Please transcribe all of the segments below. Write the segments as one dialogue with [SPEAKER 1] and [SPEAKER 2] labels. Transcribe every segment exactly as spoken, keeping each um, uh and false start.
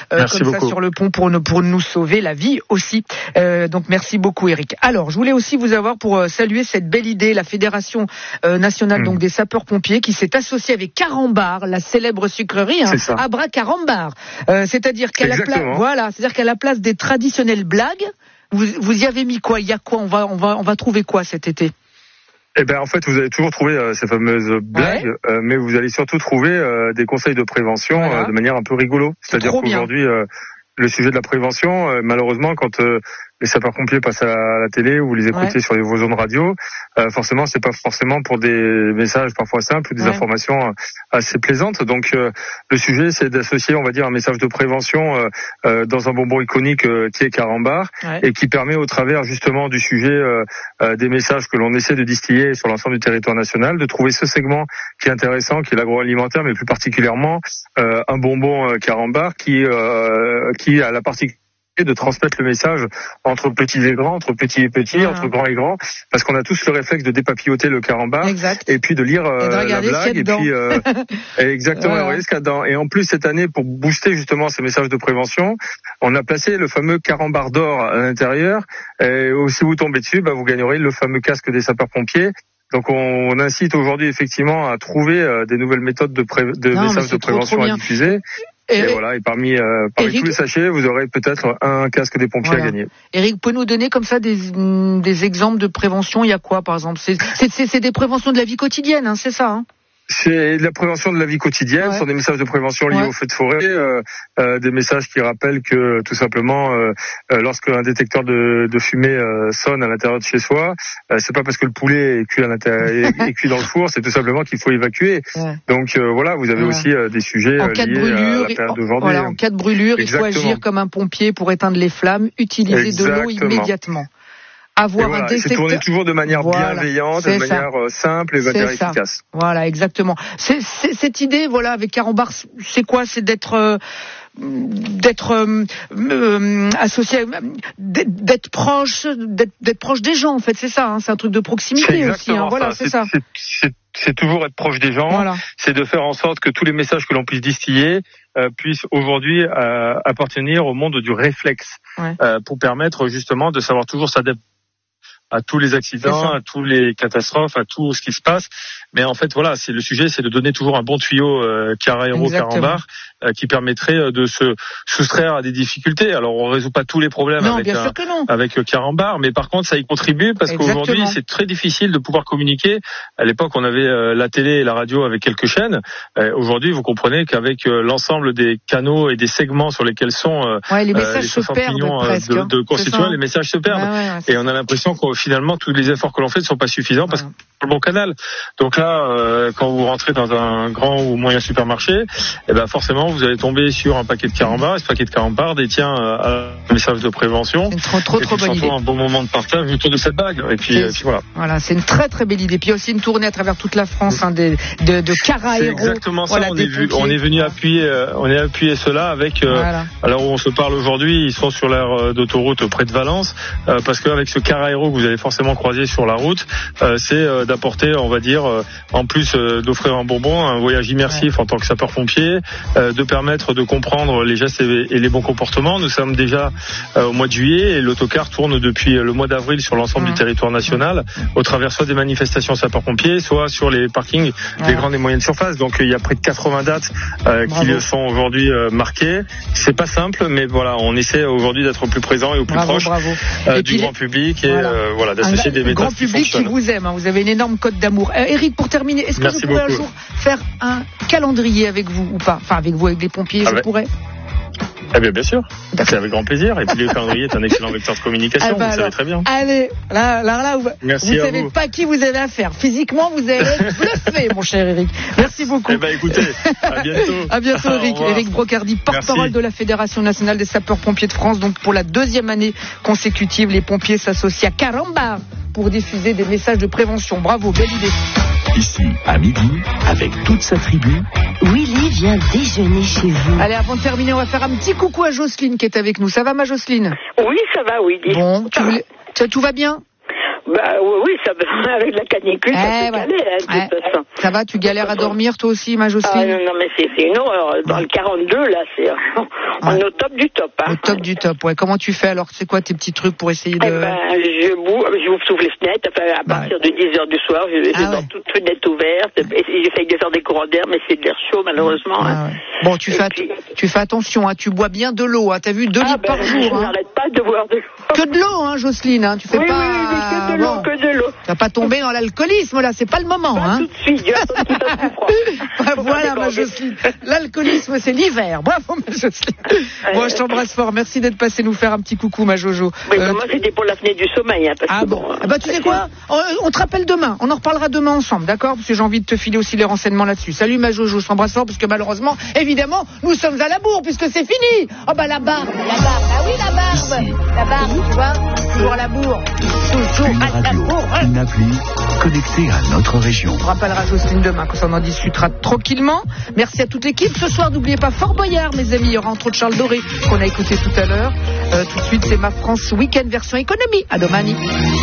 [SPEAKER 1] euh, comme
[SPEAKER 2] beaucoup.
[SPEAKER 1] ça sur le pont pour nous, pour nous sauver la vie aussi. Euh, donc merci beaucoup Eric. Alors je voulais aussi vous avoir pour euh, saluer cette belle idée, la Fédération euh, nationale mmh. donc des sapeurs-pompiers qui s'est associée avec Carambar, la célèbre sucrerie, hein, Abra Carambar. Euh, c'est-à-dire qu'à la place, voilà, c'est-à-dire qu'à la place des traditionnelles blagues, vous, vous y avez mis quoi? Il y a quoi? On va, on va, on va trouver quoi cet été?
[SPEAKER 2] Eh ben en fait, vous allez toujours trouver euh, ces fameuses blagues, ouais. euh, mais vous allez surtout trouver euh, des conseils de prévention voilà. euh, de manière un peu rigolo. C'est-à-dire qu'aujourd'hui, euh, le sujet de la prévention, euh, malheureusement, quand euh, les sapeurs-pompiers passent à la télé ou vous les écoutez ouais. sur les vos zones radio, euh, forcément, c'est pas forcément pour des messages parfois simples ou des ouais. informations assez plaisantes. Donc, euh, le sujet, c'est d'associer, on va dire, un message de prévention euh, euh, dans un bonbon iconique euh, qui est Carambar ouais. et qui permet, au travers justement du sujet euh, euh, des messages que l'on essaie de distiller sur l'ensemble du territoire national, de trouver ce segment qui est intéressant, qui est l'agroalimentaire, mais plus particulièrement euh, un bonbon euh, Carambar qui euh, qui a la particularité de transmettre le message entre petits et grands, entre petits et petits, voilà. entre grands et grands, parce qu'on a tous le réflexe de dépapilloter le Carambar exact. et puis de lire euh, de la blague et puis euh, exactement voilà. regarder ce qu'il y a dedans. Et en plus cette année, pour booster justement ces messages de prévention, on a placé le fameux Carambar d'or à l'intérieur. Et si vous tombez dessus, bah, vous gagnerez le fameux casque des sapeurs-pompiers. Donc on, on incite aujourd'hui effectivement à trouver euh, des nouvelles méthodes de, pré- de non, messages de prévention à diffuser. Et, et voilà, et parmi, euh, parmi Eric, tous les sachets, vous aurez peut-être un casque des pompiers voilà. à gagner.
[SPEAKER 1] Eric, pouvez nous donner comme ça des, des exemples de prévention? Il y a quoi, par exemple? C'est, c'est, c'est, c'est des préventions de la vie quotidienne, hein, c'est ça, hein?
[SPEAKER 2] C'est de la prévention de la vie quotidienne, ouais. ce sont des messages de prévention liés ouais. aux feux de forêt, euh, euh, des messages qui rappellent que tout simplement, euh, euh, lorsque un détecteur de, de fumée euh, sonne à l'intérieur de chez soi, euh, c'est pas parce que le poulet est cuit à l'intérieur, est, est cuit dans le four, c'est tout simplement qu'il faut évacuer. Ouais. Donc euh, voilà, vous avez ouais. aussi euh, des sujets
[SPEAKER 1] en
[SPEAKER 2] euh,
[SPEAKER 1] cas de
[SPEAKER 2] liés
[SPEAKER 1] brûlure,
[SPEAKER 2] à la période d'aujourd'hui.
[SPEAKER 1] Voilà, en cas de brûlure, Exactement. il faut agir comme un pompier pour éteindre les flammes, utiliser Exactement. de l'eau immédiatement. Avoir
[SPEAKER 2] voilà,
[SPEAKER 1] un détecteur.
[SPEAKER 2] C'est tourné toujours de manière
[SPEAKER 1] voilà,
[SPEAKER 2] bienveillante, de manière ça. simple et de manière efficace.
[SPEAKER 1] Voilà, exactement. C'est, c'est, cette idée, voilà, avec Carambar, c'est quoi? C'est d'être, euh, d'être euh, euh, associé, d'être proche, d'être, d'être proche des gens, en fait, c'est ça. Hein, c'est un truc de proximité aussi. Hein, voilà, c'est, c'est ça.
[SPEAKER 2] C'est, c'est, c'est toujours être proche des gens. Voilà. C'est de faire en sorte que tous les messages que l'on puisse distiller euh, puissent aujourd'hui euh, appartenir au monde du réflexe, ouais. euh, pour permettre justement de savoir toujours s'adapter à tous les accidents, à tous les catastrophes, à tout ce qui se passe. Mais en fait, voilà, c'est le sujet, c'est de donner toujours un bon tuyau euh, Carahéro Carambar euh, qui permettrait de se soustraire à des difficultés. Alors, on résout pas tous les problèmes
[SPEAKER 1] non,
[SPEAKER 2] avec un, avec Carambar, mais par contre, ça y contribue parce Exactement. qu'aujourd'hui, c'est très difficile de pouvoir communiquer. À l'époque, on avait euh, la télé et la radio avec quelques chaînes. Euh, aujourd'hui, vous comprenez qu'avec euh, l'ensemble des canaux et des segments sur lesquels sont euh,
[SPEAKER 1] ouais, les messages
[SPEAKER 2] euh, les
[SPEAKER 1] se perdent
[SPEAKER 2] millions
[SPEAKER 1] presque,
[SPEAKER 2] de,
[SPEAKER 1] hein.
[SPEAKER 2] de constituants, les messages se perdent. Ouais, ouais, et on a l'impression que finalement, tous les efforts que l'on fait ne sont pas suffisants parce que c'est le bon canal. Donc là, euh, quand vous rentrez dans un grand ou moyen supermarché, eh ben forcément, vous allez tomber sur un paquet de Carambar. Et ce paquet de Carambar détient euh, un message de prévention.
[SPEAKER 1] C'est une trop, trop,
[SPEAKER 2] et
[SPEAKER 1] trop bonne idée.
[SPEAKER 2] un bon moment de partage autour de cette bague. Et puis, et puis voilà.
[SPEAKER 1] Voilà, c'est une très très belle idée. Puis il y a aussi une tournée à travers toute la France hein, de, de, de Carahéro.
[SPEAKER 2] C'est exactement ça.
[SPEAKER 1] Voilà,
[SPEAKER 2] on, est vu, on est venu appuyer, euh, on est appuyé cela avec. Euh, voilà. Alors où on se parle aujourd'hui, ils sont sur l'aire d'autoroute près de Valence, euh, parce qu'avec ce Carahéro que vous allez forcément croiser sur la route, euh, c'est euh, d'apporter, on va dire, euh, en plus euh, d'offrir un bonbon, un voyage immersif ouais. en tant que sapeur-pompier, euh, de permettre de comprendre les gestes et, et les bons comportements. Nous sommes déjà euh, au mois de juillet et l'autocar tourne depuis le mois d'avril sur l'ensemble mmh. du territoire national, au travers soit des manifestations sapeurs-pompiers, soit sur les parkings ouais. des grandes et moyennes surfaces. Donc il y a près de quatre-vingts dates euh, qui sont aujourd'hui euh, marquées. C'est pas simple, mais voilà, on essaie aujourd'hui d'être plus présent et au plus
[SPEAKER 1] bravo,
[SPEAKER 2] proche
[SPEAKER 1] bravo.
[SPEAKER 2] Euh,
[SPEAKER 1] et
[SPEAKER 2] du grand public et voilà, euh, voilà d'associer un, des méthodes
[SPEAKER 1] grand public qui, qui vous aime. Hein, vous avez une énorme cote d'amour. Euh, Eric, pour terminer, est-ce que
[SPEAKER 2] Merci
[SPEAKER 1] je pourrais
[SPEAKER 2] beaucoup.
[SPEAKER 1] un jour faire un calendrier avec vous ou pas? Enfin, avec vous, avec les pompiers, ah je ouais. pourrais.
[SPEAKER 2] Eh bien, bien sûr. C'est avec grand plaisir. Et puis le calendrier est un excellent vecteur de communication. Ah bah vous alors, savez très bien.
[SPEAKER 1] Allez, là, là, là, vous,
[SPEAKER 2] Merci
[SPEAKER 1] vous savez
[SPEAKER 2] vous.
[SPEAKER 1] pas qui vous avez affaire. Physiquement, vous allez être bluffé, mon cher Eric. Merci beaucoup.
[SPEAKER 2] Eh ben, écoutez, à bientôt.
[SPEAKER 1] À bientôt, Eric. Eric Brocardi, porte-parole de la Fédération nationale des sapeurs-pompiers de France. Donc, pour la deuxième année consécutive, les pompiers s'associent à Carambar pour diffuser des messages de prévention. Bravo, belle idée.
[SPEAKER 3] Ici, à midi, avec toute sa tribu,
[SPEAKER 4] Willy vient déjeuner chez vous.
[SPEAKER 1] Allez, avant de terminer, on va faire un petit coucou à Jocelyne qui est avec nous. Ça va, ma Jocelyne?
[SPEAKER 5] Oui, ça va, Willy.
[SPEAKER 1] Bon, tu voulais... ça, tout va bien?
[SPEAKER 5] Ben, Bah oui, ça, avec la canicule, eh, ça peut
[SPEAKER 1] ouais.
[SPEAKER 5] caler, hein, de toute façon.
[SPEAKER 1] Ça va, tu galères à dormir toi aussi, ma Jocelyne?
[SPEAKER 5] Ah, non, non, mais c'est, c'est une horreur. Dans ouais. le quarante-deux, là, c'est, on ouais. est au top du top. Hein.
[SPEAKER 1] Au top du top, ouais. Comment tu fais alors? C'est quoi tes petits trucs pour essayer de...
[SPEAKER 5] Eh ben, je bouffe, je souffle les fenêtres, enfin, à bah, partir ouais. de dix heures du soir, je, ah, je ouais. dors toutes fenêtres ouvertes, et j'essaye de faire des courants d'air, mais c'est de l'air chaud, malheureusement. Ah, hein.
[SPEAKER 1] ouais. Bon, tu fais, puis... tu fais attention, hein, tu bois bien de l'eau, hein. T'as vu, deux ah, litres ben, par jour.
[SPEAKER 5] Je hein. n'arrête pas de boire de l'eau.
[SPEAKER 1] Que de l'eau, hein, Jocelyne, hein. Tu fais
[SPEAKER 5] oui,
[SPEAKER 1] pas...
[SPEAKER 5] Oui, oui, que de l'eau, bon. que de l'eau.
[SPEAKER 1] T'as pas tombé dans l'alcoolisme, là, c'est pas le moment,
[SPEAKER 5] pas
[SPEAKER 1] hein.
[SPEAKER 5] Tout de suite, Dieu, tout à
[SPEAKER 1] bah, voilà, ma Jocelyne. L'alcoolisme, c'est l'hiver. Bravo, ma Jocelyne. Bon, euh, je t'embrasse fort. Merci d'être passé nous faire un petit coucou, ma Jojo.
[SPEAKER 5] Oui, euh, moi, c'était pour la fenêtre du sommeil, hein, parce
[SPEAKER 1] ah
[SPEAKER 5] que
[SPEAKER 1] bon. bon bah, tu sais quoi? On, on te rappelle demain. On en reparlera demain ensemble, d'accord? Parce que j'ai envie de te filer aussi les renseignements là-dessus. Salut, ma Jojo. Je t'embrasse fort, parce que malheureusement, évidemment, nous sommes à la bourre, puisque c'est fini. Oh, bah, la barbe. La barbe. Ah oui, la barbe. La barbe, tu vois? Toujours à la bourre. Toujours
[SPEAKER 3] une
[SPEAKER 1] à la
[SPEAKER 3] radio,
[SPEAKER 1] bourre.
[SPEAKER 3] Une appli connectée à notre région.
[SPEAKER 1] On rappellera Jocelyne demain, qu'on s'en en discutera tranquillement. Merci à toute l'équipe. Ce soir, n'oubliez pas Fort Boyard, mes amis. Il y aura entre autres Charles Doré, qu'on a écouté tout à l'heure. Euh, tout de suite, c'est Ma France Week-end version économie. À domani.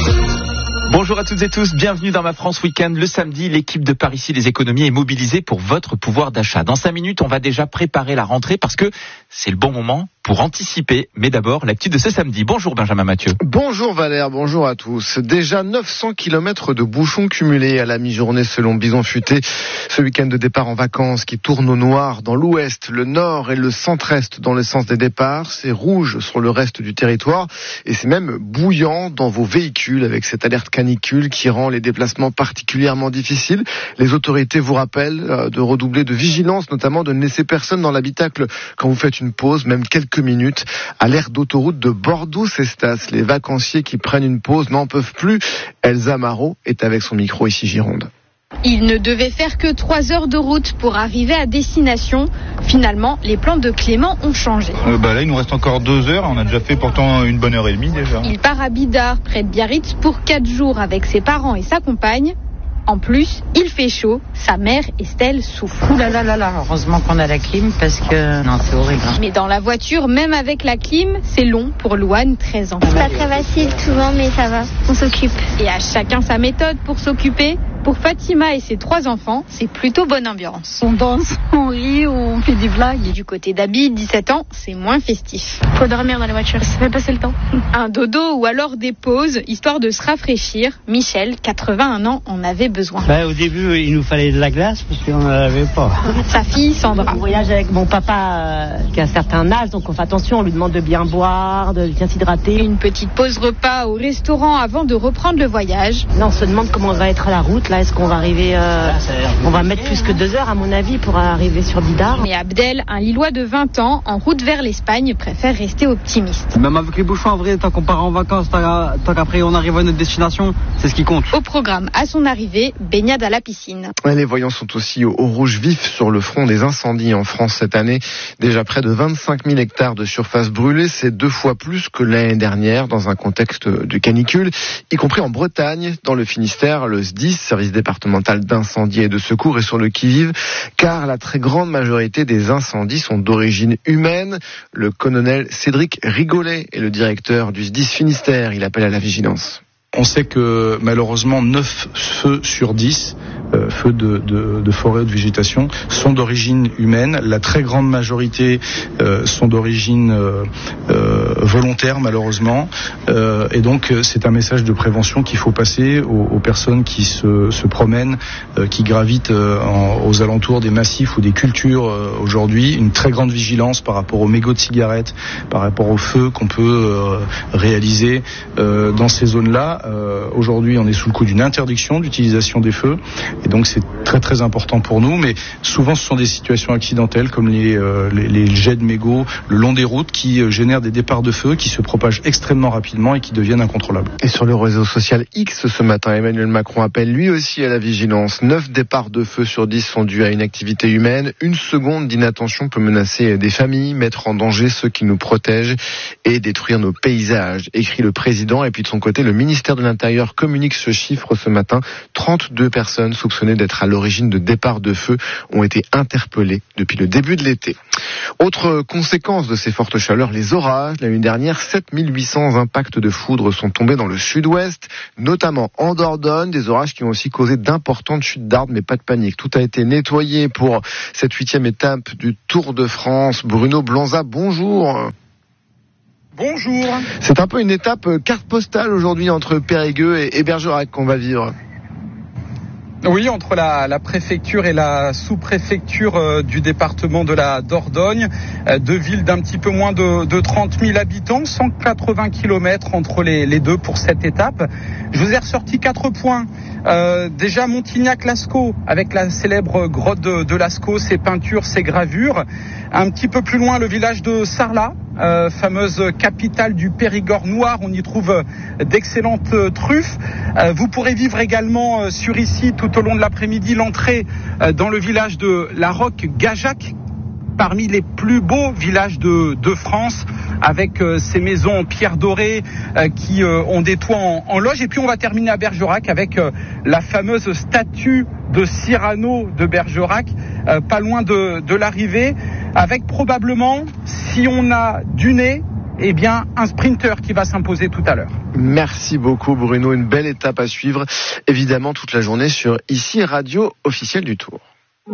[SPEAKER 6] Bonjour à toutes et tous, bienvenue dans Ma France Week-end. Le samedi, l'équipe de Par ici les économies est mobilisée pour votre pouvoir d'achat. Dans cinq minutes, on va déjà préparer la rentrée parce que c'est le bon moment pour anticiper. Mais d'abord, l'actu de ce samedi. Bonjour Benjamin Mathieu.
[SPEAKER 7] Bonjour Valère, bonjour à tous. Déjà neuf cents kilomètres de bouchons cumulés à la mi-journée selon Bison Futé. Ce week-end de départ en vacances qui tourne au noir dans l'ouest, le nord et le centre-est dans le sens des départs. C'est rouge sur le reste du territoire et c'est même bouillant dans vos véhicules avec cette alerte canicule qui rend les déplacements particulièrement difficiles. Les autorités vous rappellent de redoubler de vigilance, notamment de ne laisser personne dans l'habitacle quand vous faites une pause, même quelques minutes. À l'aire d'autoroute de Bordeaux-Cestas, les vacanciers qui prennent une pause n'en peuvent plus. Elsa Marot est avec son micro ici Gironde.
[SPEAKER 8] Il ne devait faire que trois heures de route pour arriver à destination. Finalement, les plans de Clément ont changé.
[SPEAKER 9] Euh, bah là, il nous reste encore deux heures. On a déjà fait pourtant une bonne heure et demie déjà.
[SPEAKER 8] Il part à Bidart, près de Biarritz, pour quatre jours avec ses parents et sa compagne. En plus, il fait chaud. Sa mère, Estelle, souffre.
[SPEAKER 10] Ouh là là là là, heureusement qu'on a la clim parce que non, c'est horrible.
[SPEAKER 8] Mais dans la voiture, même avec la clim, c'est long pour Louane, treize ans.
[SPEAKER 11] C'est pas très facile souvent, mais ça va. On s'occupe.
[SPEAKER 8] Et à chacun sa méthode pour s'occuper. Pour Fatima et ses trois enfants, c'est plutôt bonne ambiance.
[SPEAKER 12] On danse, on rit, on fait des blagues.
[SPEAKER 8] Et du côté d'Abby, dix-sept ans, c'est moins festif.
[SPEAKER 11] Faut dormir dans la voiture, ça fait passer le temps.
[SPEAKER 8] Un dodo ou alors des pauses, histoire de se rafraîchir. Michel, quatre-vingt-un ans, en avait besoin.
[SPEAKER 13] Bah, au début, il nous fallait de la glace parce qu'on n'en avait pas.
[SPEAKER 8] Sa fille, Sandra.
[SPEAKER 14] On voyage avec mon papa euh, qui a un certain âge, donc on fait attention, on lui demande de bien boire, de bien s'hydrater.
[SPEAKER 8] Une petite pause repas au restaurant avant de reprendre le voyage.
[SPEAKER 14] Là, on se demande comment on va être à la route. Là, est-ce qu'on va arriver euh, on va mettre plus que deux heures à mon avis pour arriver sur Bidart.
[SPEAKER 8] Mais Abdel, un Lillois de vingt ans, en route vers l'Espagne, préfère rester optimiste.
[SPEAKER 13] Même avec les bouchons, en vrai, tant qu'on part en vacances, tant qu'après on arrive à notre destination, c'est ce qui compte.
[SPEAKER 8] Au programme, à son arrivée, baignade à la piscine.
[SPEAKER 7] Ouais, les voyants sont aussi au, au rouge vif sur le front des incendies en France cette année. Déjà près de vingt-cinq mille hectares de surface brûlée, c'est deux fois plus que l'année dernière dans un contexte de canicule, y compris en Bretagne, dans le Finistère, le S D I S, service départemental d'incendie et de secours, est sur le qui-vive, car la très grande majorité des incendies sont d'origine humaine. Le colonel Cédric Rigolet est le directeur du S D I S Finistère. Il appelle à la vigilance.
[SPEAKER 15] On sait que malheureusement neuf feux sur dix, euh, feux de, de, de forêt ou de végétation, sont d'origine humaine. La très grande majorité euh, sont d'origine euh, euh, volontaire malheureusement. Euh, et donc c'est un message de prévention qu'il faut passer aux, aux personnes qui se, se promènent, euh, qui gravitent euh, en, aux alentours des massifs ou des cultures euh, aujourd'hui. Une très grande vigilance par rapport aux mégots de cigarettes, par rapport aux feux qu'on peut euh, réaliser euh, dans ces zones-là. Euh, aujourd'hui, on est sous le coup d'une interdiction d'utilisation des feux, et donc c'est très très important pour nous. Mais souvent, ce sont des situations accidentelles, comme les, euh, les, les jets de mégots le long des routes, qui euh, génèrent des départs de feu, qui se propagent extrêmement rapidement et qui deviennent incontrôlables.
[SPEAKER 7] Et sur le réseau social X, ce matin, Emmanuel Macron appelle lui aussi à la vigilance. Neuf départs de feu sur dix sont dus à une activité humaine. Une seconde d'inattention peut menacer des familles, mettre en danger ceux qui nous protègent et détruire nos paysages, écrit le président. Et puis de son côté, le ministère ministère de l'Intérieur communique ce chiffre ce matin. trente-deux personnes soupçonnées d'être à l'origine de départs de feu ont été interpellées depuis le début de l'été. Autre conséquence de ces fortes chaleurs, les orages. L'année dernière, sept mille huit cents impacts de foudre sont tombés dans le sud-ouest, notamment en Dordogne. Des orages qui ont aussi causé d'importantes chutes d'arbres, mais pas de panique. Tout a été nettoyé pour cette huitième étape du Tour de France. Bruno Blanza, bonjour.
[SPEAKER 16] Bonjour.
[SPEAKER 7] C'est un peu une étape carte postale aujourd'hui entre Périgueux et Bergerac qu'on va vivre.
[SPEAKER 16] Oui, entre la, la préfecture et la sous-préfecture euh, du département de la Dordogne, euh, deux villes d'un petit peu moins de, de trente mille habitants, cent quatre-vingts kilomètres entre les, les deux pour cette étape. Je vous ai ressorti quatre points. Euh, déjà Montignac-Lascaux, avec la célèbre grotte de, de Lascaux, ses peintures, ses gravures. Un petit peu plus loin, le village de Sarlat, euh, fameuse capitale du Périgord noir. On y trouve d'excellentes euh, truffes. Euh, vous pourrez vivre également euh, sur ici, tout au long de l'après-midi, l'entrée euh, dans le village de La Roque-Gajac, parmi les plus beaux villages de, de France, avec euh, ces maisons en pierre dorée euh, qui euh, ont des toits en, en loge. Et puis on va terminer à Bergerac avec euh, la fameuse statue de Cyrano de Bergerac, euh, pas loin de, de l'arrivée, avec probablement, si on a du nez, eh bien, un sprinter qui va s'imposer tout à l'heure.
[SPEAKER 7] Merci beaucoup Bruno, une belle étape à suivre, évidemment toute la journée sur Ici Radio officielle du Tour.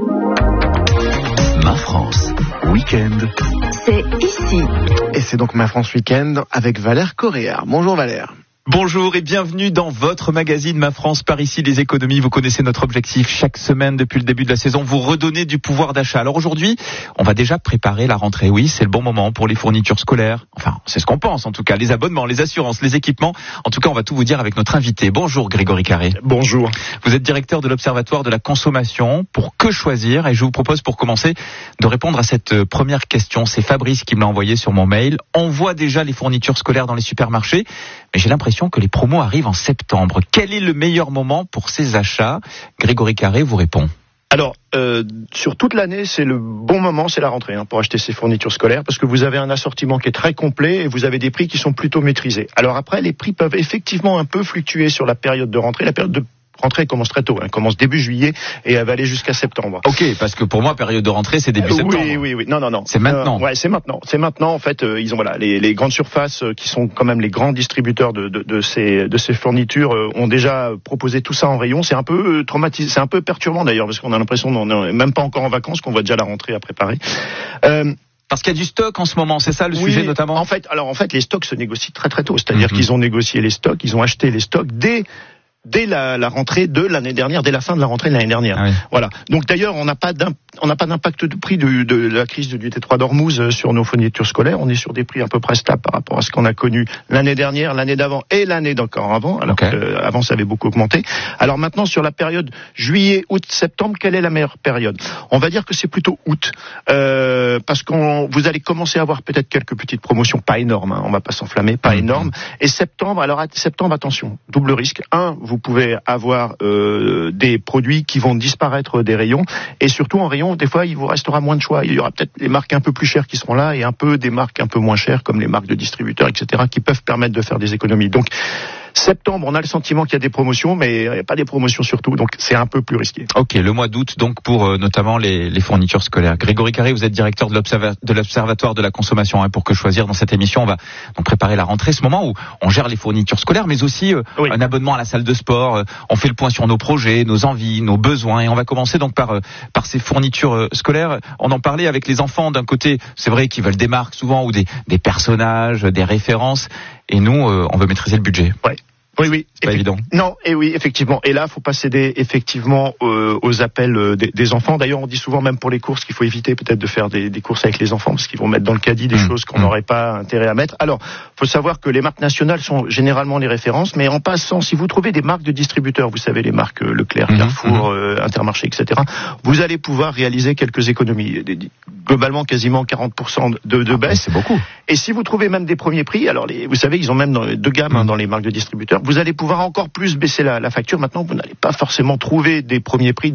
[SPEAKER 3] Ma France, week-end.
[SPEAKER 4] C'est ici.
[SPEAKER 7] Et c'est donc Ma France Week-end avec Valère Correa. Bonjour Valère.
[SPEAKER 6] Bonjour et bienvenue dans votre magazine Ma France par ici les économies. Vous connaissez notre objectif chaque semaine depuis le début de la saison, vous redonner du pouvoir d'achat. Alors aujourd'hui, on va déjà préparer la rentrée. Oui, c'est le bon moment pour les fournitures scolaires. Enfin, c'est ce qu'on pense en tout cas. Les abonnements, les assurances, les équipements. En tout cas, on va tout vous dire avec notre invité. Bonjour Grégory Carré.
[SPEAKER 17] Bonjour.
[SPEAKER 6] Vous êtes directeur de l'Observatoire de la consommation. Pour que choisir? Et je vous propose pour commencer de répondre à cette première question. C'est Fabrice qui me l'a envoyé sur mon mail. On voit déjà les fournitures scolaires dans les supermarchés, mais j'ai l'impression que les promos arrivent en septembre. Quel est le meilleur moment pour ces achats? Grégory Carré vous répond.
[SPEAKER 17] Alors, euh, sur toute l'année, c'est le bon moment, c'est la rentrée hein, pour acheter ces fournitures scolaires, parce que vous avez un assortiment qui est très complet et vous avez des prix qui sont plutôt maîtrisés. Alors après, les prix peuvent effectivement un peu fluctuer sur la période de rentrée. La période de rentrée commence très tôt, elle hein, commence début juillet et elle va aller jusqu'à septembre.
[SPEAKER 6] Ok, parce que pour moi, période de rentrée, c'est début euh, septembre.
[SPEAKER 17] Oui, oui, oui. Non, non, non.
[SPEAKER 6] C'est maintenant.
[SPEAKER 17] Euh, ouais, c'est maintenant. C'est maintenant. En fait, euh, ils ont voilà, les, les grandes surfaces euh, qui sont quand même les grands distributeurs de, de, de ces, de ces fournitures euh, ont déjà proposé tout ça en rayon. C'est un peu euh, traumatisant, c'est un peu perturbant d'ailleurs parce qu'on a l'impression qu'on n'est même pas encore en vacances, qu'on voit déjà la rentrée à préparer. Euh,
[SPEAKER 6] Parce qu'il y a du stock en ce moment, c'est ça le
[SPEAKER 17] oui,
[SPEAKER 6] sujet notamment.
[SPEAKER 17] En fait, alors en fait, les stocks se négocient très très tôt. C'est-à-dire mm-hmm. qu'ils ont négocié les stocks, ils ont acheté les stocks dès dès la, la rentrée de l'année dernière, dès la fin de la rentrée de l'année dernière. Ah oui. Voilà. Donc d'ailleurs, on n'a pas on n'a pas d'impact de prix de, de la crise du T trois d'Ormuz sur nos fournitures scolaires. On est sur des prix à peu près stables par rapport à ce qu'on a connu l'année dernière, l'année d'avant et l'année d'encore avant. Alors okay. que, avant, ça avait beaucoup augmenté. Alors maintenant, sur la période juillet, août, septembre, quelle est la meilleure période? On va dire que c'est plutôt août, euh, parce qu'on vous allez commencer à avoir peut-être quelques petites promotions, pas énormes. Hein, on va pas s'enflammer, pas mmh. énormes. Et septembre, alors septembre, attention, double risque. Un, vous pouvez avoir euh, des produits qui vont disparaître des rayons, et surtout en rayon, des fois, il vous restera moins de choix. Il y aura peut-être des marques un peu plus chères qui seront là, et un peu des marques un peu moins chères, comme les marques de distributeurs, et cetera, qui peuvent permettre de faire des économies. Donc, septembre, on a le sentiment qu'il y a des promotions, mais il n'y a pas des promotions surtout, donc c'est un peu plus risqué.
[SPEAKER 6] Ok, le mois d'août, donc pour euh, notamment les, les fournitures scolaires. Grégory Carré, vous êtes directeur de, l'observa- de l'Observatoire de la consommation. Hein, pour que choisir dans cette émission, on va donc préparer la rentrée, ce moment où on gère les fournitures scolaires, mais aussi euh, oui. un abonnement à la salle de sport. Euh, on fait le point sur nos projets, nos envies, nos besoins, et on va commencer donc par euh, par ces fournitures euh, scolaires. On en parlait avec les enfants. D'un côté, c'est vrai qu'ils veulent des marques souvent ou des, des personnages, des références, et nous, euh, on veut maîtriser le budget.
[SPEAKER 17] Ouais. Oui, oui.
[SPEAKER 6] C'est pas évident.
[SPEAKER 17] Non, et oui, effectivement. Et là, faut pas céder effectivement euh, aux appels euh, des, des enfants. D'ailleurs, on dit souvent même pour les courses qu'il faut éviter peut-être de faire des, des courses avec les enfants parce qu'ils vont mettre dans le caddie des mmh. choses qu'on n'aurait mmh. pas intérêt à mettre. Alors, faut savoir que les marques nationales sont généralement les références, mais en passant, si vous trouvez des marques de distributeurs, vous savez les marques euh, Leclerc, mmh. Carrefour, mmh. euh, Intermarché, et cetera, vous allez pouvoir réaliser quelques économies. Globalement, quasiment quarante pour cent de, de baisse.
[SPEAKER 6] C'est beaucoup.
[SPEAKER 17] Et si vous trouvez même des premiers prix, alors les, vous savez, ils ont même dans, deux gammes mmh. hein, dans les marques de distributeurs. Vous allez pouvoir encore plus baisser la, la facture. Maintenant, vous n'allez pas forcément trouver des premiers prix dans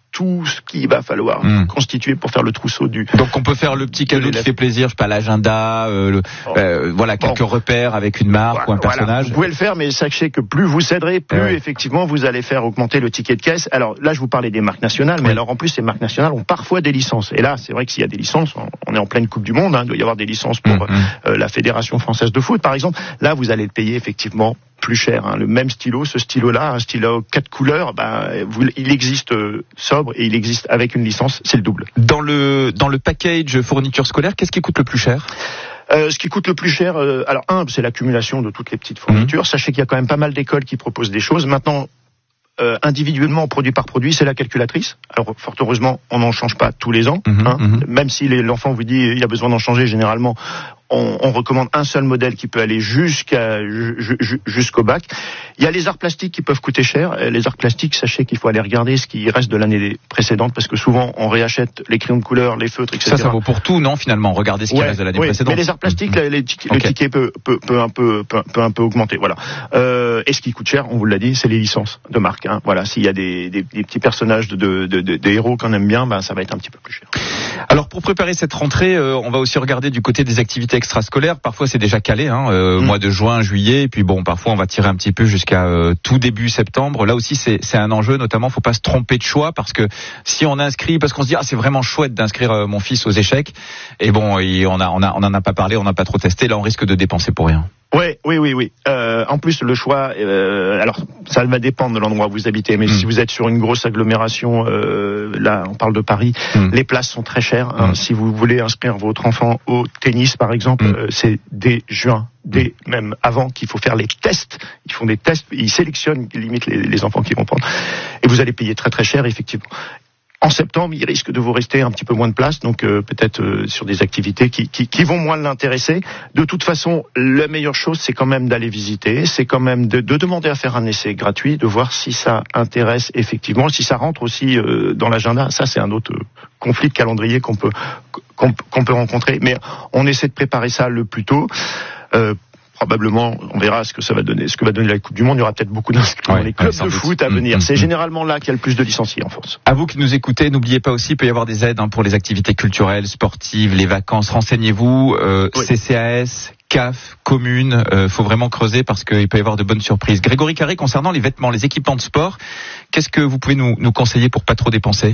[SPEAKER 17] tout ce qu'il va falloir mmh. constituer pour faire le trousseau du.
[SPEAKER 6] Donc on peut faire le petit cadeau qui fait plaisir, je sais pas, l'agenda, euh, le, oh. euh, voilà, quelques bon. repères avec une marque voilà, ou un personnage.
[SPEAKER 17] Voilà. Vous pouvez le faire, mais sachez que plus vous céderez, plus ouais. effectivement vous allez faire augmenter le ticket de caisse. Alors là, je vous parlais des marques nationales, mais oui. alors en plus, ces marques nationales ont parfois des licences. Et là, c'est vrai que s'il y a des licences, on est en pleine Coupe du Monde, hein, il doit y avoir des licences pour mmh. euh, la Fédération française de foot, par exemple. Là, vous allez le payer effectivement plus cher, hein. Le même stylo, ce stylo-là, un stylo quatre couleurs, ben, vous, il existe euh, sobre et il existe avec une licence, c'est le double.
[SPEAKER 6] Dans le dans le package fourniture scolaire, qu'est-ce qui coûte le plus cher?
[SPEAKER 17] Euh, ce qui coûte le plus cher, euh, alors un, c'est l'accumulation de toutes les petites fournitures. Mmh. Sachez qu'il y a quand même pas mal d'écoles qui proposent des choses. Maintenant, euh, individuellement, produit par produit, c'est la calculatrice. Alors, fort heureusement, on n'en change pas tous les ans. Mmh, hein. Mmh. Même si les, l'enfant vous dit il y a besoin d'en changer, généralement, on, on recommande un seul modèle qui peut aller jusqu'à jusqu'au bac. Il y a les arts plastiques qui peuvent coûter cher. Les arts plastiques, sachez qu'il faut aller regarder ce qui reste de l'année précédente, parce que souvent on réachète les crayons de couleur, les feutres, et cetera.
[SPEAKER 6] Ça, ça vaut pour tout, non, finalement. Regardez ce qui ouais, reste de l'année ouais, précédente.
[SPEAKER 17] Mais les arts plastiques, mmh. les, les, okay. le ticket peut, peut, peut un peu, peut, peut un peu augmenter. Voilà. Euh, et ce qui coûte cher, on vous l'a dit, c'est les licences de marque. Hein. Voilà. S'il y a des, des, des petits personnages de, de, de, de, de héros qu'on aime bien, ben ça va être un petit peu plus cher.
[SPEAKER 6] Alors pour préparer cette rentrée, euh, on va aussi regarder du côté des activités extrascolaires. Parfois c'est déjà calé, hein, euh, mmh. mois de juin, juillet, et puis bon, parfois on va tirer un petit peu jusqu'à euh, tout début septembre. Là aussi c'est c'est un enjeu, notamment faut pas se tromper de choix, parce que si on inscrit, parce qu'on se dit ah c'est vraiment chouette d'inscrire euh, mon fils aux échecs, et bon et on a on a on en a pas parlé, on n'a pas trop testé, là on risque de dépenser pour rien.
[SPEAKER 17] Ouais, oui, oui, oui. Euh, en plus, le choix, euh, alors ça va dépendre de l'endroit où vous habitez, mais mmh. si vous êtes sur une grosse agglomération, euh, là, on parle de Paris, mmh. les places sont très chères. Hein. Mmh. Si vous voulez inscrire votre enfant au tennis, par exemple, mmh. euh, c'est dès juin, dès même avant qu'il faut faire les tests. Ils font des tests, ils sélectionnent limite les, les enfants qui vont prendre, et vous allez payer très très cher, effectivement. En septembre, il risque de vous rester un petit peu moins de place, donc euh, peut-être euh, sur des activités qui, qui, qui vont moins l'intéresser. De toute façon, la meilleure chose, c'est quand même d'aller visiter, c'est quand même de, de demander à faire un essai gratuit, de voir si ça intéresse effectivement, si ça rentre aussi euh, dans l'agenda. Ça, c'est un autre euh, conflit de calendrier qu'on peut qu'on, qu'on peut rencontrer, mais on essaie de préparer ça le plus tôt. Euh, Probablement, on verra ce que ça va donner, ce que va donner la Coupe du Monde. Il y aura peut-être beaucoup d'inscrits ouais, dans les clubs ouais, de foot à venir. Mmh, C'est mmh. généralement là qu'il y a le plus de licenciés en France.
[SPEAKER 6] À vous qui nous écoutez, n'oubliez pas aussi, il peut y avoir des aides hein, pour les activités culturelles, sportives, les vacances. Renseignez-vous, euh, oui. C C A S, C A F, communes. Euh, faut vraiment creuser parce qu'il peut y avoir de bonnes surprises. Grégory Carré, concernant les vêtements, les équipements de sport, qu'est-ce que vous pouvez nous, nous conseiller pour pas trop dépenser?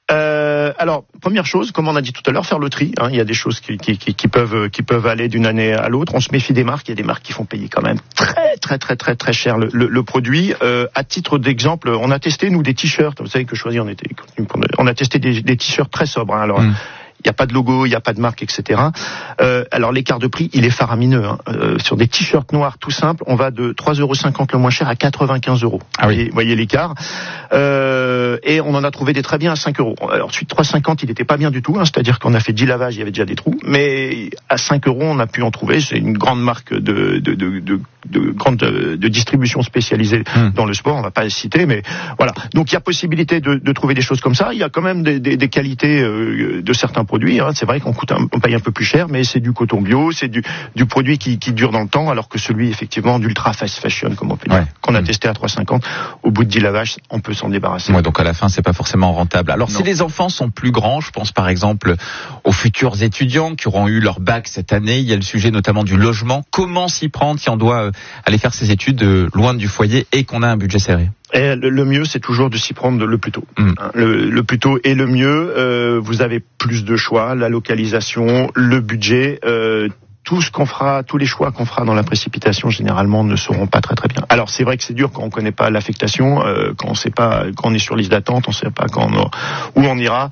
[SPEAKER 17] Euh, alors, première chose, comme on a dit tout à l'heure, faire le tri. Hein, il y a des choses qui, qui, qui, qui peuvent qui peuvent aller d'une année à l'autre. On se méfie des marques. Il y a des marques qui font payer quand même très très très très très cher le, le, le produit. Euh, à titre d'exemple, on a testé nous des t-shirts. Vous savez que choisir, on était, on a testé des, des t-shirts très sobres. Hein, alors. Mmh. Il n'y a pas de logo, il n'y a pas de marque, et cetera. Euh, alors l'écart de prix, il est faramineux. Hein. Euh, sur des t-shirts noirs tout simples, on va de trois euros cinquante le moins cher à quatre-vingt-quinze euros. Ah oui. Vous voyez l'écart. Euh, et on en a trouvé des très bien à cinq euros. Alors ensuite, trois euros cinquante, il n'était pas bien du tout. Hein, c'est-à-dire qu'on a fait dix lavages, il y avait déjà des trous. Mais à cinq euros, on a pu en trouver. C'est une grande marque de, de, de, de, de, grande, de distribution spécialisée mmh. dans le sport. On ne va pas les citer, mais voilà. Donc il y a possibilité de, de trouver des choses comme ça. Il y a quand même des, des, des qualités euh, de certains produits. Hein. C'est vrai qu'on coûte un, on paye un peu plus cher, mais c'est du coton bio, c'est du, du produit qui, qui dure dans le temps, alors que celui effectivement d'ultra fast fashion, comme on peut dire, ouais. qu'on a mmh. testé à trois euros cinquante, au bout de dix lavages, on peut s'en débarrasser.
[SPEAKER 6] Ouais, donc à la fin, c'est pas forcément rentable. Alors non. Si les enfants sont plus grands, je pense par exemple aux futurs étudiants qui auront eu leur bac cette année, il y a le sujet notamment du logement. Comment s'y prendre si on doit aller faire ses études loin du foyer et qu'on a un budget serré?
[SPEAKER 17] Et le mieux, c'est toujours de s'y prendre le plus tôt. Mmh. Le, le plus tôt est le mieux. Euh, vous avez plus de choix, la localisation, le budget. Euh, tout ce qu'on fera, tous les choix qu'on fera dans la précipitation, généralement, ne seront pas très très bien. Alors c'est vrai que c'est dur quand on connaît pas l'affectation, euh, quand on sait pas, quand on est sur liste d'attente, on sait pas quand on, où on ira.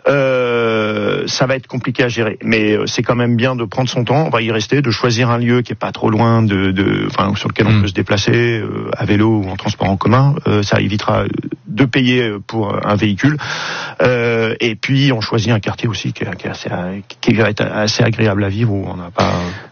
[SPEAKER 17] Euh, ça va être compliqué à gérer, mais c'est quand même bien de prendre son temps. On va y rester, de choisir un lieu qui est pas trop loin de, de enfin sur lequel on mmh. peut se déplacer euh, à vélo ou en transport en commun. Euh, ça évitera de payer pour un véhicule. Euh, et puis on choisit un quartier aussi qui est, qui est assez, qui est assez agréable à vivre, où on n'a pas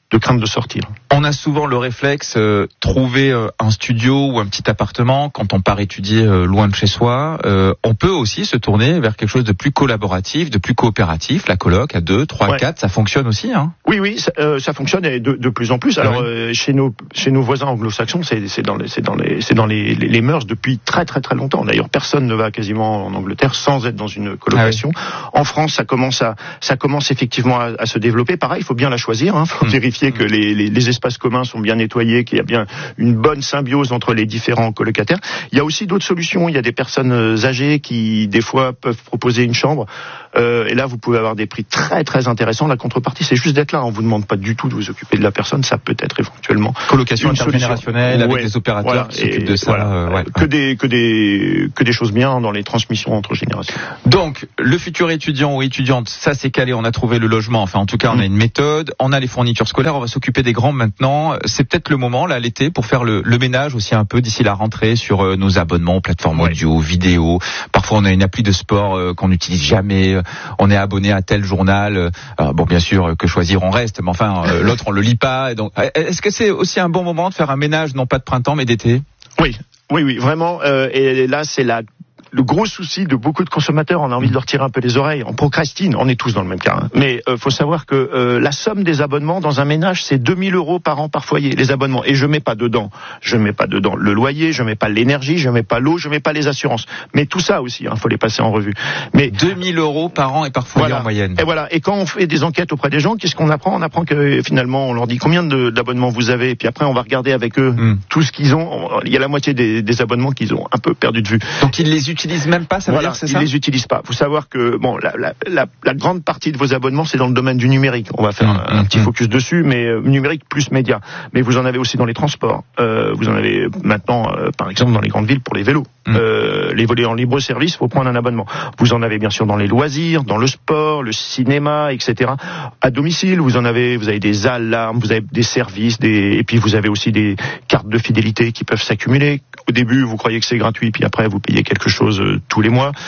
[SPEAKER 17] de crainte de sortir.
[SPEAKER 6] On a souvent le réflexe euh, trouver euh, un studio ou un petit appartement quand on part étudier euh, loin de chez soi. Euh, on peut aussi se tourner vers quelque chose de plus collaboratif, de plus coopératif. La coloc à deux, trois, ouais. quatre, ça fonctionne aussi, hein.
[SPEAKER 17] Oui, oui, ça, euh, ça fonctionne et de, de plus en plus. Alors oui. euh, chez nos chez nos voisins anglo-saxons, c'est, c'est dans les c'est dans les c'est dans les, les, les mœurs depuis très très très longtemps. D'ailleurs, personne ne va quasiment en Angleterre sans être dans une colocation. Ah oui. En France, ça commence à ça commence effectivement à, à se développer. Pareil, il faut bien la choisir. Hein. Faut mmh. vérifier que les, les, les espaces communs sont bien nettoyés, qu'il y a bien une bonne symbiose entre les différents colocataires. Il y a aussi d'autres solutions. Il y a des personnes âgées qui des fois peuvent proposer une chambre. Euh, et là, vous pouvez avoir des prix très très intéressants. La contrepartie, c'est juste d'être là. On vous demande pas du tout de vous occuper de la personne. Ça peut être éventuellement
[SPEAKER 6] colocation intergénérationnelle avec ouais, des opérateurs voilà, qui s'occupent de ça. Voilà, euh, ouais,
[SPEAKER 17] que ouais. des que des que des choses bien dans les transmissions entre générations.
[SPEAKER 6] Donc, le futur étudiant ou étudiante, ça c'est calé. On a trouvé le logement. Enfin, en tout cas, on mmh. a une méthode. On a les fournitures scolaires. On va s'occuper des grands maintenant. C'est peut-être le moment là, l'été, pour faire le, le ménage aussi un peu d'ici la rentrée sur euh, nos abonnements, plateformes ouais. audio, vidéo. Parfois, on a une appli de sport euh, qu'on n'utilise jamais. On est abonné à tel journal. Alors, bon, bien sûr, que choisir on reste, mais enfin, euh, l'autre on le lit pas. Donc, est-ce que c'est aussi un bon moment de faire un ménage, non pas de printemps, mais d'été?
[SPEAKER 17] Oui, oui, oui, vraiment. Euh, et là, c'est la le gros souci de beaucoup de consommateurs. On a envie de leur tirer un peu les oreilles. On procrastine. On est tous dans le même cas. Hein. Mais euh, faut savoir que euh, la somme des abonnements dans un ménage, c'est deux mille euros par an par foyer. Les abonnements. Et je mets pas dedans. Je mets pas dedans le loyer. Je mets pas l'énergie. Je mets pas l'eau. Je mets pas les assurances. Mais tout ça aussi, hein, faut les passer en revue. Mais
[SPEAKER 6] deux mille euros par an et par foyer
[SPEAKER 17] voilà.
[SPEAKER 6] en moyenne.
[SPEAKER 17] Et voilà. Et quand on fait des enquêtes auprès des gens, qu'est-ce qu'on apprend? On apprend que finalement, on leur dit combien de, d'abonnements vous avez. Et puis après, on va regarder avec eux mm. tout ce qu'ils ont. Il y a la moitié des, des abonnements qu'ils ont un peu perdu de vue.
[SPEAKER 6] Donc ils les utilisent même pas. Ça
[SPEAKER 17] Voilà,
[SPEAKER 6] c'est
[SPEAKER 17] ils
[SPEAKER 6] ça
[SPEAKER 17] les utilisent pas. Faut savoir que bon, la, la, la, la grande partie de vos abonnements, c'est dans le domaine du numérique. On va faire mmh, un, un mmh. petit focus dessus, mais euh, numérique plus média. Mais vous en avez aussi dans les transports. Euh, vous en avez maintenant, euh, par exemple, dans les grandes villes pour les vélos. Mmh. Euh, les volets en libre service, faut prendre un abonnement. Vous en avez bien sûr dans les loisirs, dans le sport, le cinéma, et cetera. À domicile, vous en avez, vous avez des alarmes, vous avez des services, des, et puis vous avez aussi des cartes de fidélité qui peuvent s'accumuler. Au début, vous croyez que c'est gratuit, puis après, vous payez quelque chose euh, tous les mois.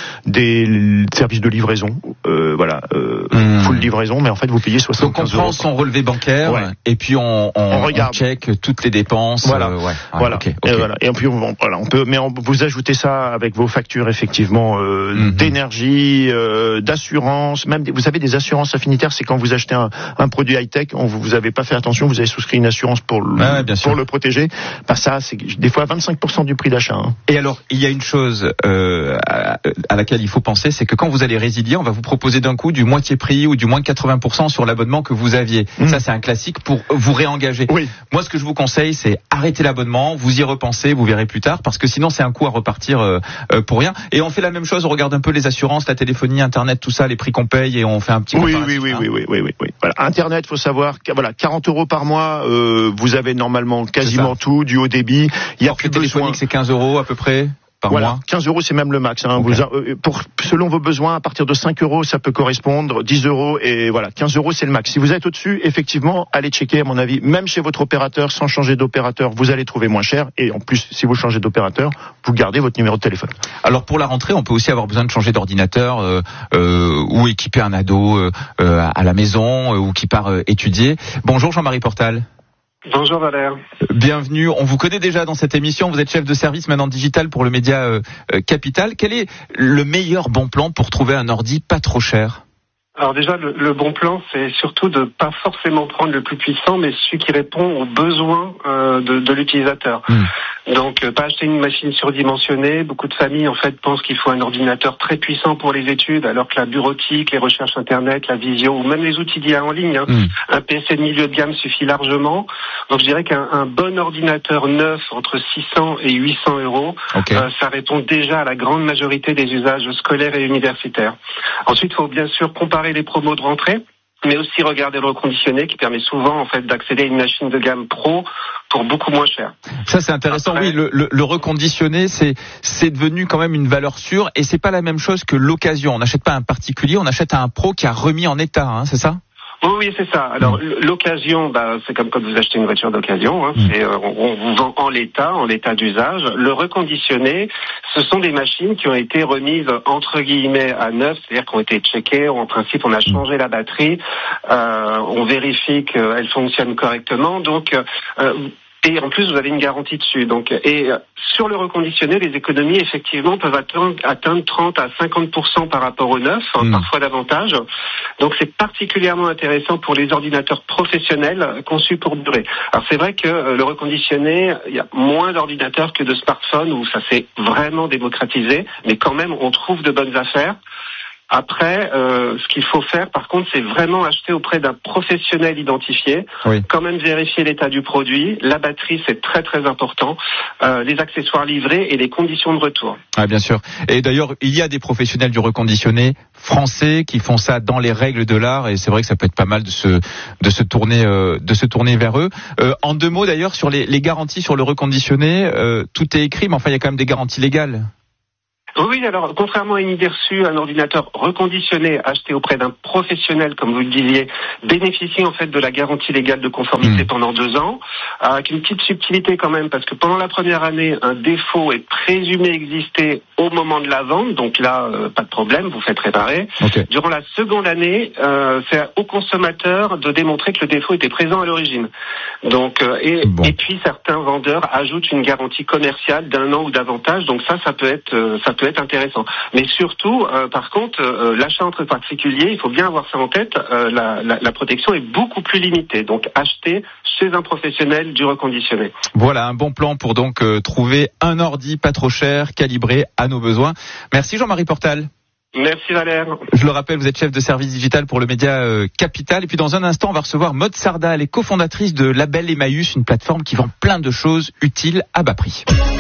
[SPEAKER 17] Des services de livraison, euh, voilà, euh, mmh. full livraison, mais en fait, vous payez soixante-quinze euros.
[SPEAKER 6] Donc on prend son relevé bancaire, ouais. et puis on, on, on regarde, on check toutes les dépenses.
[SPEAKER 17] Voilà,
[SPEAKER 6] euh, ouais.
[SPEAKER 17] ah, voilà. Okay, okay. Et voilà. Et puis on, voilà, on peut, mais on, vous ajoutez ça avec vos factures effectivement euh, mmh. d'énergie, euh, d'assurance, même des, vous savez des assurances affinitaires, c'est quand vous achetez un, un produit high tech, on vous avez pas fait attention, vous avez souscrit une assurance pour le,
[SPEAKER 6] ah, ouais, pour
[SPEAKER 17] le protéger. Bah ça, c'est des fois vingt-cinq pour cent du prix d'achat. Hein.
[SPEAKER 6] Et alors, il y a une chose euh, à, à laquelle il faut penser, c'est que quand vous allez résilier, on va vous proposer d'un coup du moitié prix ou du moins de quatre-vingts pour cent sur l'abonnement que vous aviez. Mmh. Ça, c'est un classique pour vous réengager.
[SPEAKER 17] Oui.
[SPEAKER 6] Moi, ce que je vous conseille, c'est arrêter l'abonnement, vous y repensez, vous verrez plus tard, parce que sinon, c'est un coup à repartir euh, euh, pour rien. Et on fait la même chose, on regarde un peu les assurances, la téléphonie, Internet, tout ça, les prix qu'on paye, et on fait un petit
[SPEAKER 17] oui, oui, oui, hein. oui, oui, oui, oui, oui. Voilà. Internet, faut savoir, voilà, quarante euros par mois, euh, vous avez normalement quasiment tout, du haut débit. Il y a
[SPEAKER 6] plus téléphonique, c'est quinze euros à peu près. Par
[SPEAKER 17] voilà,
[SPEAKER 6] mois.
[SPEAKER 17] quinze euros c'est même le max. Hein. Okay. Vous, euh, pour, selon vos besoins, à partir de cinq euros, ça peut correspondre, dix euros et voilà, quinze euros c'est le max. Si vous êtes au-dessus, effectivement, allez checker à mon avis, même chez votre opérateur, sans changer d'opérateur, vous allez trouver moins cher. Et en plus, si vous changez d'opérateur, vous gardez votre numéro de téléphone.
[SPEAKER 6] Alors pour la rentrée, on peut aussi avoir besoin de changer d'ordinateur euh, euh, ou équiper un ado euh, euh, à la maison euh, ou qui part euh, étudier. Bonjour Jean-Marie Portal.
[SPEAKER 18] Bonjour Valère.
[SPEAKER 6] Bienvenue. On vous connaît déjà dans cette émission. Vous êtes chef de service maintenant digital pour le média euh, Capital. Quel est le meilleur bon plan pour trouver un ordi pas trop cher ?
[SPEAKER 18] Alors déjà, le, le bon plan, c'est surtout de pas forcément prendre le plus puissant, mais celui qui répond aux besoins euh, de, de l'utilisateur. Mmh. Donc, euh, pas acheter une machine surdimensionnée. Beaucoup de familles, en fait, pensent qu'il faut un ordinateur très puissant pour les études, alors que la bureautique, les recherches Internet, la visio, ou même les outils d'I A en ligne, hein, mmh. un P C de milieu de gamme suffit largement. Donc, je dirais qu'un un bon ordinateur neuf, entre six cents et huit cents euros, okay. euh, ça répond déjà à la grande majorité des usages scolaires et universitaires. Ensuite, il faut bien sûr comparer les promos de rentrée, mais aussi regarder le reconditionné qui permet souvent en fait d'accéder à une machine de gamme pro pour beaucoup moins cher.
[SPEAKER 6] Ça c'est intéressant. Après, oui, le, le, le reconditionné c'est c'est devenu quand même une valeur sûre et c'est pas la même chose que l'occasion. On n'achète pas à un particulier, on achète à un pro qui a remis en état, hein, c'est ça ?
[SPEAKER 18] Oui, oui, c'est ça. Alors mmh. l'occasion, bah, c'est comme quand vous achetez une voiture d'occasion. Hein, mmh. c'est, euh, on, on vous vend en l'état, en l'état d'usage. Le reconditionné, ce sont des machines qui ont été remises entre guillemets à neuf, c'est-à-dire qui ont été checkées. En principe, on a changé mmh. la batterie, euh, on vérifie qu'elle fonctionne correctement. Donc euh, et en plus, vous avez une garantie dessus. Donc, et sur le reconditionné, les économies effectivement peuvent atteindre, atteindre trente à cinquante pour cent par rapport au neuf, mmh. parfois davantage. Donc, c'est particulièrement intéressant pour les ordinateurs professionnels conçus pour durer. Alors, c'est vrai que le reconditionné, il y a moins d'ordinateurs que de smartphones où ça s'est vraiment démocratisé, mais quand même, on trouve de bonnes affaires. Après, euh, ce qu'il faut faire, par contre, c'est vraiment acheter auprès d'un professionnel identifié. Oui. Quand même vérifier l'état du produit. La batterie, c'est très très important. Euh, les accessoires livrés et les conditions de retour.
[SPEAKER 6] Ah, bien sûr. Et d'ailleurs, il y a des professionnels du reconditionné français qui font ça dans les règles de l'art. Et c'est vrai que ça peut être pas mal de se de se tourner euh, de se tourner vers eux. Euh, en deux mots, d'ailleurs, sur les, les garanties sur le reconditionné, euh, tout est écrit, mais enfin, il y a quand même des garanties légales.
[SPEAKER 18] Oui, alors, contrairement à une idée reçue, un ordinateur reconditionné acheté auprès d'un professionnel, comme vous le disiez, bénéficie en fait de la garantie légale de conformité mmh. pendant deux ans, avec une petite subtilité quand même, parce que pendant la première année, un défaut est présumé exister au moment de la vente, donc là, euh, pas de problème, vous faites réparer. Okay. Durant la seconde année, euh, c'est au consommateur de démontrer que le défaut était présent à l'origine. Donc, euh, et, bon. et puis certains vendeurs ajoutent une garantie commerciale d'un an ou davantage, donc ça, ça peut être, euh, ça peut être intéressant. Mais surtout, euh, par contre, euh, l'achat entre particuliers, il faut bien avoir ça en tête, euh, la, la, la protection est beaucoup plus limitée. Donc, acheter chez un professionnel du reconditionné.
[SPEAKER 6] Voilà, un bon plan pour donc euh, trouver un ordi pas trop cher, calibré à nos besoins. Merci Jean-Marie Portal.
[SPEAKER 18] Merci Valère.
[SPEAKER 6] Je le rappelle, vous êtes chef de service digital pour le média euh, Capital. Et puis dans un instant, on va recevoir Maud Sarda, elle est cofondatrice de Label Emmaüs, une plateforme qui vend plein de choses utiles à bas prix.